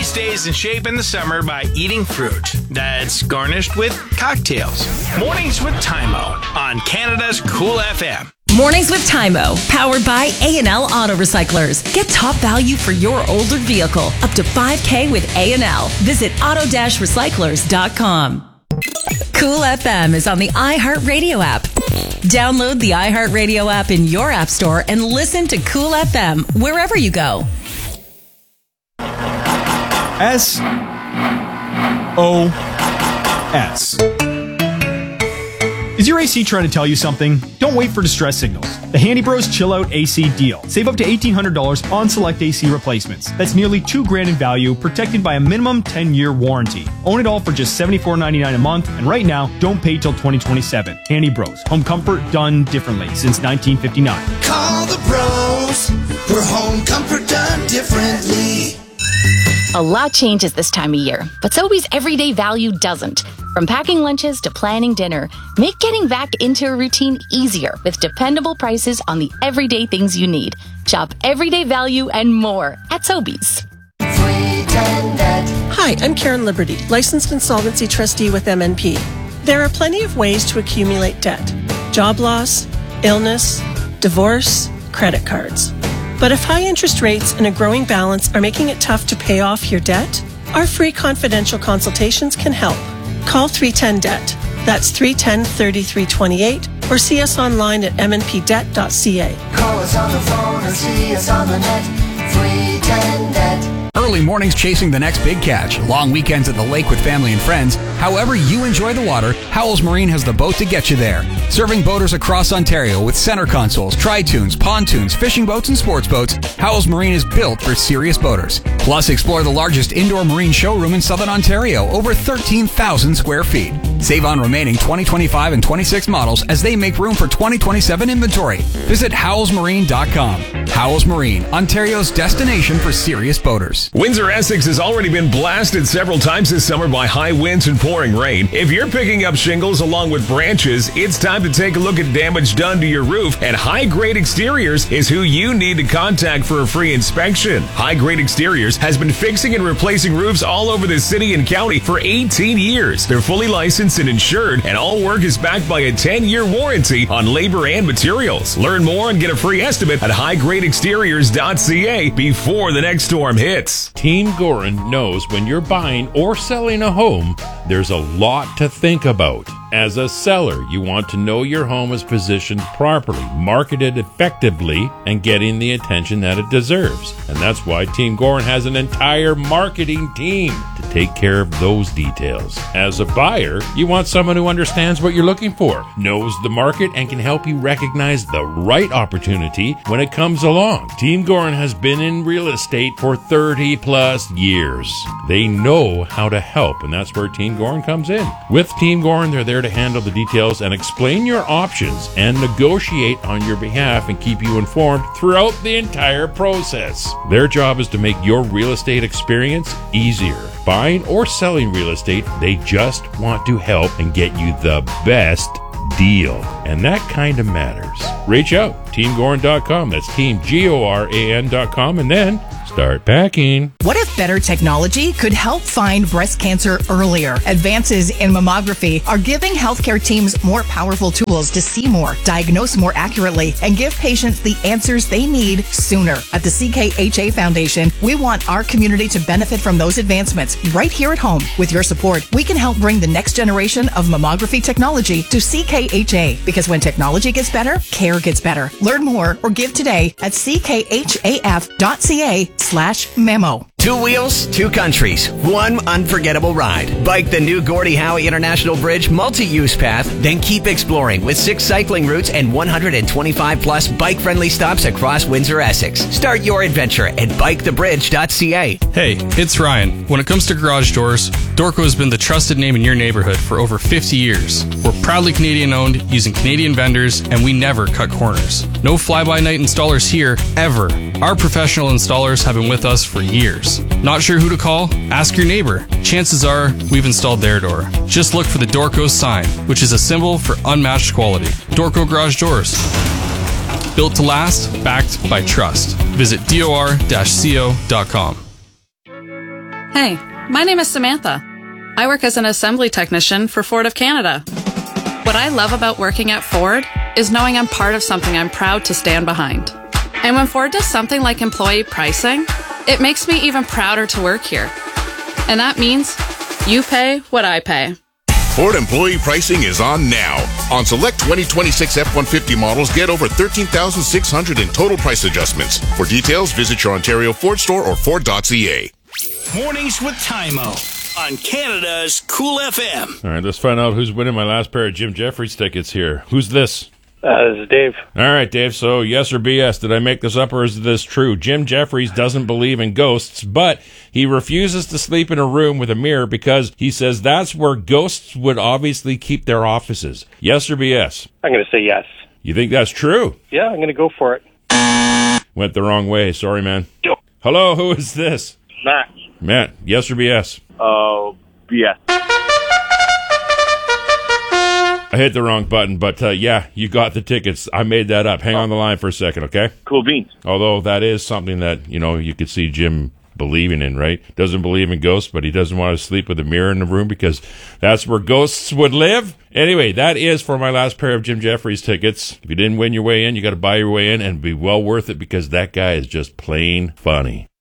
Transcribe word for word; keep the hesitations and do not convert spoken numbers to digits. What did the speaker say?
stays in shape in the summer by eating fruit that's garnished with cocktails. Mornings with Tymo on Canada's Cool F M. Mornings with Tymo, powered by A and L Auto Recyclers. Get top value for your older vehicle, up to five K with A and L. Visit auto recyclers dot com. Cool F M is on the iHeartRadio app. Download the iHeartRadio app in your app store and listen to Cool F M wherever you go. S O S. Is your A C trying to tell you something? Don't wait for distress signals. The Handy Bros Chill Out A C deal. Save up to eighteen hundred dollars on select A C replacements. That's nearly two grand in value, protected by a minimum ten-year warranty. Own it all for just seventy-four ninety-nine a month, and right now, don't pay till twenty twenty-seven. Handy Bros. Home comfort done differently since nineteen fifty-nine. Call the bros for home comfort done differently. A lot changes this time of year, but Sobeys everyday value doesn't. From packing lunches to planning dinner, make getting back into a routine easier with dependable prices on the everyday things you need. Shop everyday value and more at Sobeys. Hi, I'm Karen Liberty, licensed insolvency trustee with M N P. There are plenty of ways to accumulate debt: job loss, illness, divorce, credit cards. But if high interest rates and a growing balance are making it tough to pay off your debt, our free confidential consultations can help. Call three ten debt. That's three one zero, three three two eight, or see us online at m n p debt dot c a. Call us on the phone or see us on the net. three ten debt. Early mornings chasing the next big catch, long weekends at the lake with family and friends. However you enjoy the water, Howells Marine has the boat to get you there. Serving boaters across Ontario with center consoles, tri-tunes, pontoons, fishing boats, and sports boats, Howells Marine is built for serious boaters. Plus, explore the largest indoor marine showroom in Southern Ontario, over thirteen thousand square feet. Save on remaining twenty twenty-five and twenty-six models as they make room for twenty twenty-seven inventory. Visit howells marine dot com. Howells Marine, Ontario's destination for serious boaters. Windsor, Essex has already been blasted several times this summer by high winds and pouring rain. If you're picking up shingles along with branches, it's time to take a look at damage done to your roof, and High Grade Exteriors is who you need to contact for a free inspection. High Grade Exteriors has been fixing and replacing roofs all over the city and county for eighteen years. They're fully licensed and insured, and all work is backed by a ten-year warranty on labor and materials. Learn more and get a free estimate at high grade exteriors dot c a before the next storm hits. Team Gorin knows when you're buying or selling a home, there's a lot to think about. As a seller, you want to know your home is positioned properly, marketed effectively, and getting the attention that it deserves. And that's why Team Gorin has an entire marketing team to take care of those details. As a buyer, you want someone who understands what you're looking for, knows the market, and can help you recognize the right opportunity when it comes along. Team Gorin has been in real estate for thirty plus years. They know how to help, and that's where Team Gorin comes in. With Team Gorin, they're there to handle the details and explain your options and negotiate on your behalf and keep you informed throughout the entire process. Their job is to make your real estate experience easier. Buying or selling real estate, they just want to help and get you the best deal. And that kind of matters. Reach out, team gorin dot com. That's team G O R A N dot com, and then start packing. What if better technology could help find breast cancer earlier? Advances in mammography are giving healthcare teams more powerful tools to see more, diagnose more accurately, and give patients the answers they need sooner. At the C K H A Foundation, we want our community to benefit from those advancements right here at home. With your support, we can help bring the next generation of mammography technology to C K H A, because when technology gets better, care gets better. Learn more or give today at c k h a f dot c a slash memo. Two wheels, two countries, one unforgettable ride. Bike the new Gordie Howe International Bridge multi-use path, then keep exploring with six cycling routes and one hundred twenty-five plus bike-friendly stops across Windsor, Essex. Start your adventure at bike the bridge dot c a. Hey, it's Ryan. When it comes to garage doors, Dorco has been the trusted name in your neighborhood for over fifty years. We're proudly Canadian-owned, using Canadian vendors, and we never cut corners. No fly-by-night installers here, ever. Our professional installers have been with us for years. Not sure who to call? Ask your neighbor. Chances are we've installed their door. Just look for the Dorco sign, which is a symbol for unmatched quality. Dorco Garage Doors. Built to last, backed by trust. Visit dor dash co dot com. Hey, my name is Samantha. I work as an assembly technician for Ford of Canada. What I love about working at Ford is knowing I'm part of something I'm proud to stand behind. And when Ford does something like employee pricing, it makes me even prouder to work here. And that means you pay what I pay. Ford employee pricing is on now. On select twenty twenty-six F one fifty models, get over thirteen thousand six hundred dollars in total price adjustments. For details, visit your Ontario Ford store or Ford dot C A. Mornings with Tymo on Canada's Cool F M. All right, let's find out who's winning my last pair of Jim Jeffries tickets here. Who's this? Uh, this is Dave. All right, Dave. So, yes or B S? Did I make this up, or is this true? Jim Jeffries doesn't believe in ghosts, but he refuses to sleep in a room with a mirror because he says that's where ghosts would obviously keep their offices. Yes or B S? I'm going to say yes. You think that's true? Yeah, I'm going to go for it. Went the wrong way. Sorry, man. Yo. Hello, who is this? Matt. Matt, yes or B S? Oh, uh, B S. I hit the wrong button, but uh, yeah, you got the tickets. I made that up. Hang on the line for a second, okay? Cool beans. Although that is something that, you know, you could see Jim believing in, right? Doesn't believe in ghosts, but he doesn't want to sleep with a mirror in the room because that's where ghosts would live. Anyway, that is for my last pair of Jim Jeffries tickets. If you didn't win your way in, you got to buy your way in, and it'd be well worth it because that guy is just plain funny.